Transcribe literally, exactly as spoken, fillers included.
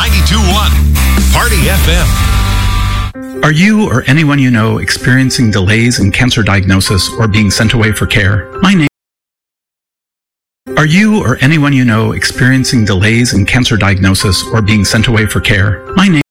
ninety-two point one Party F M. Are you or anyone you know experiencing delays in cancer diagnosis or being sent away for care? My name Are you or anyone you know experiencing delays in cancer diagnosis or being sent away for care? My name